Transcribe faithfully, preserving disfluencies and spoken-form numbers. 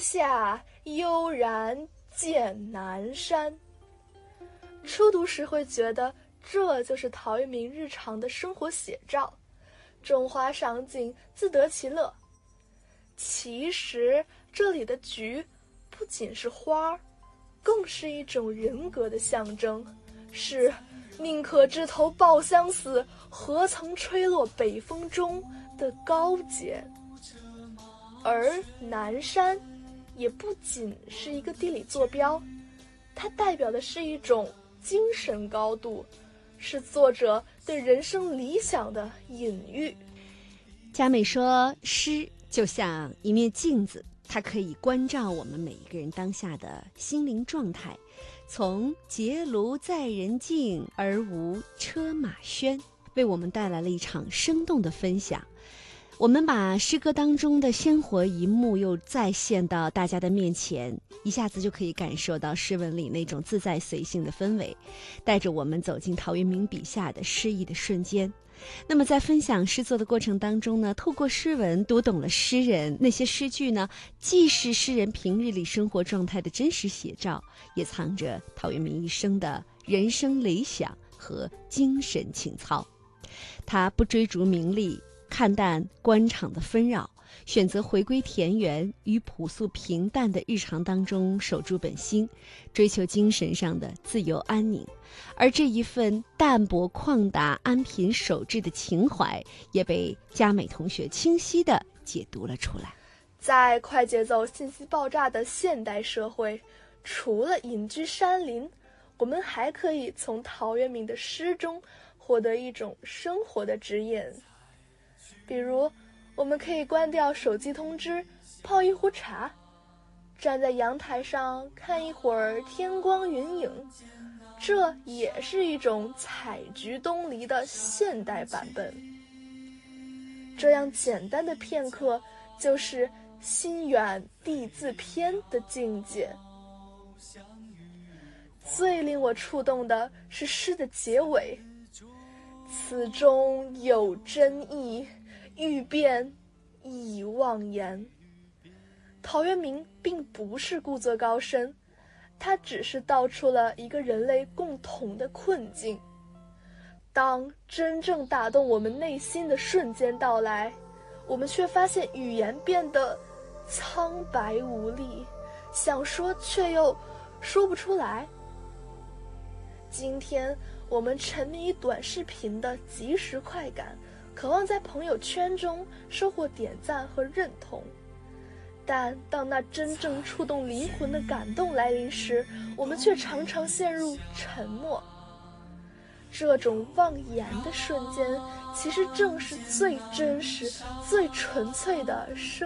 下悠然见南山。初读时会觉得这就是陶渊明日常的生活写照，种花赏景，自得其乐。其实这里的菊不仅是花，更是一种人格的象征，是宁可枝头抱香死，何曾吹落北风中的高洁。而南山也不仅是一个地理坐标，它代表的是一种精神高度，是作者对人生理想的隐喻。 佳美说，诗就像一面镜子，它可以关照我们每一个人当下的心灵状态，从结庐在人境而无车马喧，为我们带来了一场生动的分享。我们把诗歌当中的鲜活一幕又再现到大家的面前，一下子就可以感受到诗文里那种自在随性的氛围，带着我们走进陶渊明笔下的诗意的瞬间。那么在分享诗作的过程当中呢，透过诗文读懂了诗人，那些诗句呢，既是诗人平日里生活状态的真实写照，也藏着陶渊明一生的人生理想和精神情操。他不追逐名利，看淡官场的纷扰，选择回归田园，于朴素平淡的日常当中守住本心，追求精神上的自由安宁。而这一份淡泊旷达、安贫守志的情怀，也被佳美同学清晰地解读了出来。 在快节奏、信息爆炸的现代社会，除了隐居山林，我们还可以从陶渊明的诗中获得一种生活的指引。比如，我们可以关掉手机通知，泡一壶茶，站在阳台上看一会儿天光云影，这也是一种采菊东篱的现代版本。这样简单的片刻，就是心远地自偏的境界。最令我触动的是诗的结尾，此中有真意，欲辨已忘言。陶渊明并不是故作高深，他只是道出了一个人类共同的困境。当真正打动我们内心的瞬间到来，我们却发现语言变得苍白无力，想说却又说不出来。今天我们沉迷于短视频的即时快感，渴望在朋友圈中收获点赞和认同，但当那真正触动灵魂的感动来临时，我们却常常陷入沉默。这种忘言的瞬间，其实正是最真实、最纯粹的生